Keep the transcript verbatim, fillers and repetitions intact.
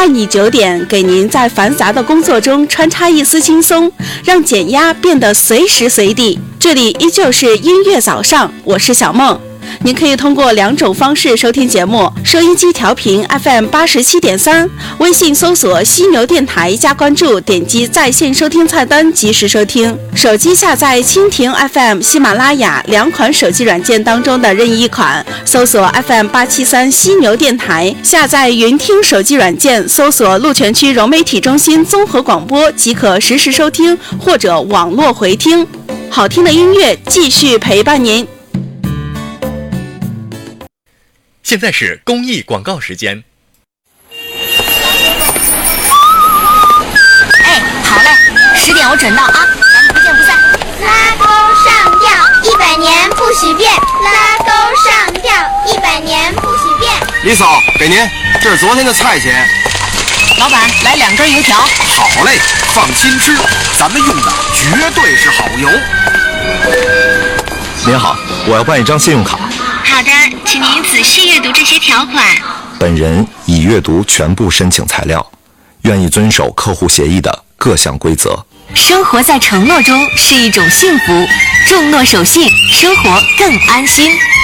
伴你九点，给您在繁杂的工作中穿插一丝轻松，让减压变得随时随地。这里依旧是音乐早上，我是小梦。您可以通过两种方式收听节目：收音机调频 F M 八十七点三，微信搜索犀牛电台加关注，点击在线收听菜单及时收听。手机下载蜻蜓 F M、喜马拉雅两款手机软件当中的任意一款，搜索 F M 八七三犀牛电台，下载云听手机软件，搜索鹿泉区融媒体中心综合广播即可实时收听或者网络回听。好听的音乐继续陪伴您。 现在是公益广告时间。 哎，好嘞，十点我准到啊，咱们不见不散。 拉钩上吊，一百年不许变。拉钩上吊，一百年不许变。 李嫂，给您，这是昨天的菜钱。 老板，来两根油条。 好嘞，放心吃，咱们用的绝对是好油。 您好，我要办一张信用卡。 好的，请您仔细阅读这些条款。 本人已阅读全部申请材料，愿意遵守客户协议的各项规则。 生活在承诺中是一种幸福，重诺守信，生活更安心。